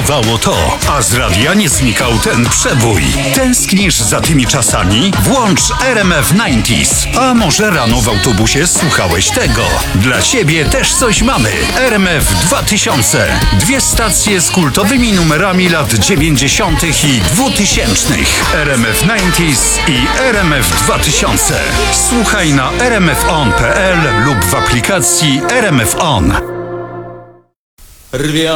brakowało to, a z radia nie znikał ten przebój. Tęsknisz za tymi czasami? Włącz RMF 90s. A może rano w autobusie słuchałeś tego? Dla ciebie też coś mamy. RMF 2000. 2 stacje z kultowymi numerami lat 90. i 2000. RMF 90s i RMF 2000. Słuchaj na rmfon.pl lub w aplikacji RMF On.